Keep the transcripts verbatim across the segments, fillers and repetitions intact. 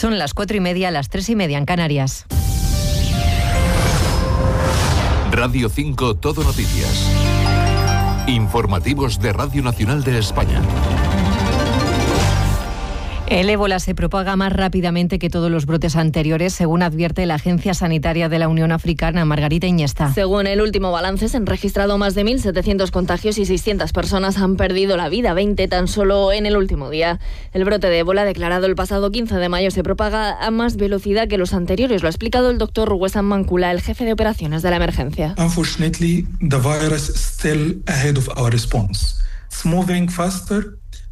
Son las cuatro y media, las tres y media en Canarias. Radio cinco Todo Noticias. Informativos de Radio Nacional de España. El ébola se propaga más rápidamente que todos los brotes anteriores, según advierte la Agencia Sanitaria de la Unión Africana. Margarita Iñesta. Según el último balance, se han registrado más de mil setecientos contagios y seiscientas personas han perdido la vida, veinte tan solo en el último día. El brote de ébola, declarado el pasado quince de mayo, se propaga a más velocidad que los anteriores. Lo ha explicado el doctor Wessam Mankula, el jefe de operaciones de la emergencia. Unfortunately, the virus is still ahead of our response. It's moving faster.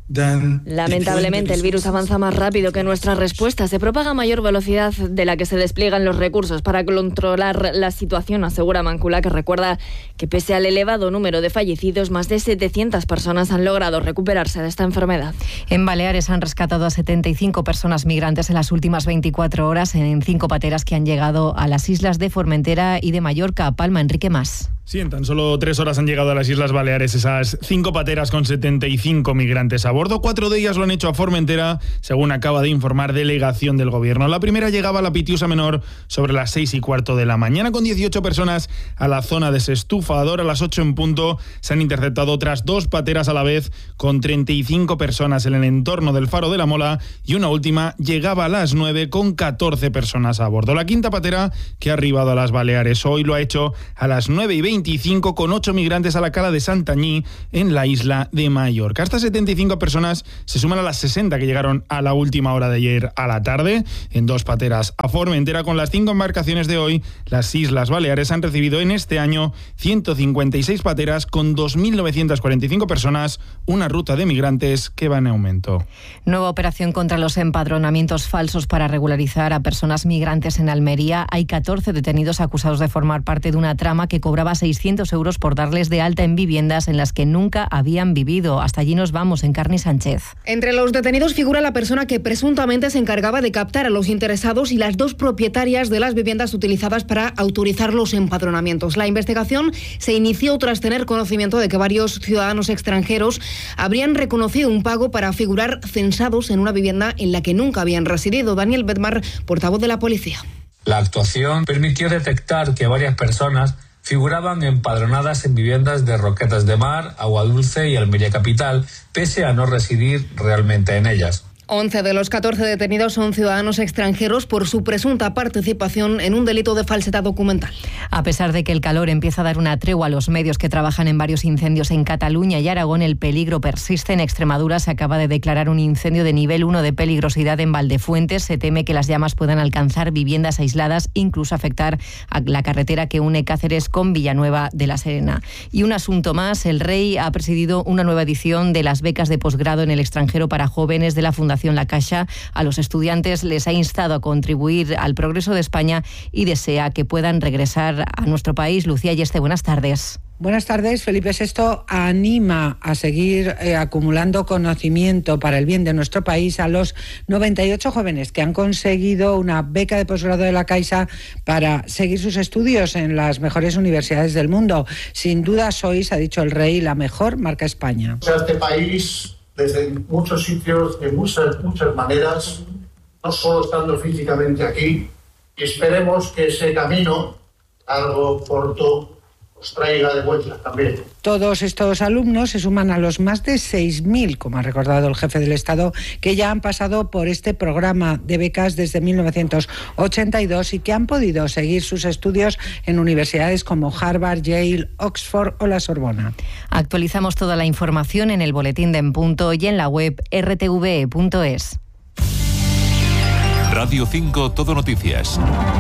Lamentablemente, el virus avanza más rápido que nuestra respuesta. Se propaga a mayor velocidad de la que se despliegan los recursos para controlar la situación, asegura Mankula, que recuerda que pese al elevado número de fallecidos, más de setecientas personas han logrado recuperarse de esta enfermedad. En Baleares han rescatado a setenta y cinco personas migrantes en las últimas veinticuatro horas en cinco pateras que han llegado a las islas de Formentera y de Mallorca. Palma, Enrique Mas. Sí, en tan solo tres horas han llegado a las Islas Baleares esas cinco pateras con setenta y cinco migrantes a bordo. Cuatro de ellas lo han hecho a Formentera, según acaba de informar delegación del Gobierno. La primera llegaba a la Pitiusa Menor sobre las seis y cuarto de la mañana, con dieciocho personas a la zona de Sestufador. A las ocho en punto se han interceptado otras dos pateras a la vez, con treinta y cinco personas en el entorno del Faro de la Mola, y una última llegaba a las nueve con catorce personas a bordo. La quinta patera que ha arribado a las Baleares hoy lo ha hecho a las nueve y veinticinco con ocho migrantes a la cala de Santanyí en la isla de Mallorca. Estas setenta y cinco personas se suman a las sesenta que llegaron a la última hora de ayer a la tarde en dos pateras a Formentera. Con las cinco embarcaciones de hoy, las Islas Baleares han recibido en este año ciento cincuenta y seis pateras con dos mil novecientas cuarenta y cinco personas, una ruta de migrantes que va en aumento. Nueva operación contra los empadronamientos falsos para regularizar a personas migrantes en Almería. Hay catorce detenidos acusados de formar parte de una trama que cobraba seiscientos euros por darles de alta en viviendas en las que nunca habían vivido. Hasta allí nos vamos, Encarni Sánchez. Entre los detenidos figura la persona que presuntamente se encargaba de captar a los interesados y las dos propietarias de las viviendas utilizadas para autorizar los empadronamientos. La investigación se inició tras tener conocimiento de que varios ciudadanos extranjeros habrían reconocido un pago para figurar censados en una vivienda en la que nunca habían residido. Daniel Bedmar, portavoz de la policía. La actuación permitió detectar que varias personas figuraban empadronadas en viviendas de Roquetas de Mar, Agua Dulce y Almería Capital, pese a no residir realmente en ellas. once de los catorce detenidos son ciudadanos extranjeros por su presunta participación en un delito de falsedad documental. A pesar de que el calor empieza a dar una tregua a los medios que trabajan en varios incendios en Cataluña y Aragón, el peligro persiste. En Extremadura se acaba de declarar un incendio de nivel uno de peligrosidad en Valdefuentes. Se teme que las llamas puedan alcanzar viviendas aisladas, incluso afectar a la carretera que une Cáceres con Villanueva de la Serena. Y un asunto más, el Rey ha presidido una nueva edición de las becas de posgrado en el extranjero para jóvenes de la Fundación La Caixa. A los estudiantes les ha instado a contribuir al progreso de España y desea que puedan regresar a nuestro país. Lucía Yeste, buenas tardes. Buenas tardes. Felipe sexto anima a seguir eh, acumulando conocimiento para el bien de nuestro país a los noventa y ocho jóvenes que han conseguido una beca de posgrado de la Caixa para seguir sus estudios en las mejores universidades del mundo. Sin duda sois, ha dicho el Rey, la mejor marca España. O sea, este país, desde muchos sitios, de muchas, muchas maneras, no solo estando físicamente aquí, y esperemos que ese camino, largo, corto, os traiga de vuelta también. Todos estos alumnos se suman a los más de seis mil, como ha recordado el jefe del Estado, que ya han pasado por este programa de becas desde mil novecientos ochenta y dos y que han podido seguir sus estudios en universidades como Harvard, Yale, Oxford o la Sorbona. Actualizamos toda la información en el boletín de En Punto y en la web erre te ve punto es. Radio cinco Todo Noticias.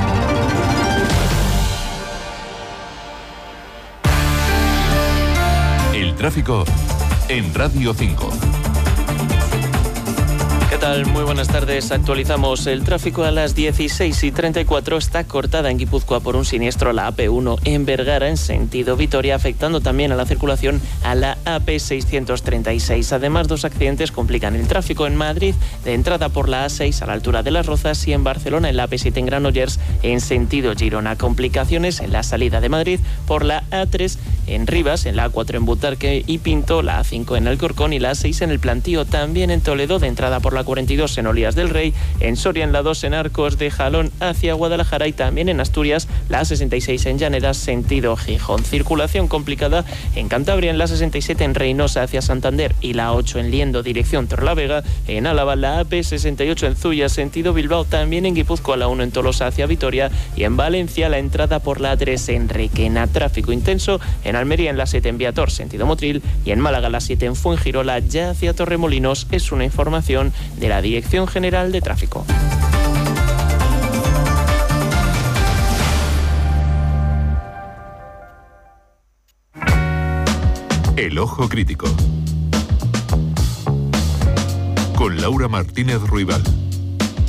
El tráfico en Radio cinco. ¿Qué tal? Muy buenas tardes. Actualizamos el tráfico a las dieciséis y treinta y cuatro. Está cortada en Guipúzcoa por un siniestro la A P uno en Vergara en sentido Vitoria, afectando también a la circulación a la A P seiscientos treinta y seis. Además, dos accidentes complican el tráfico en Madrid, de entrada por la A seis a la altura de Las Rozas, y en Barcelona en la A P siete en Granollers en sentido Girona. Complicaciones en la salida de Madrid por la A tres en Rivas, en la A cuatro en Butarque y Pinto, la A cinco en Alcorcón y la A seis en el Plantío. También en Toledo, de entrada por la la cuarenta y dos en Olías del Rey, en Soria en la dos en Arcos de Jalón hacia Guadalajara y también en Asturias la sesenta y seis en Llanedas sentido Gijón. Circulación complicada en Cantabria en la sesenta y siete en Reynosa hacia Santander y la ocho en Liendo dirección Torrelavega. En Álava la A P sesenta y ocho en Zuya sentido Bilbao, también en Guipúzcoa la uno en Tolosa hacia Vitoria y en Valencia la entrada por la A tres en Requena. Tráfico intenso en Almería en la siete en Viator sentido Motril y en Málaga la siete en Fuengirola ya hacia Torremolinos. Es una información de la Dirección General de Tráfico. El Ojo Crítico con Laura Martínez Ruibal.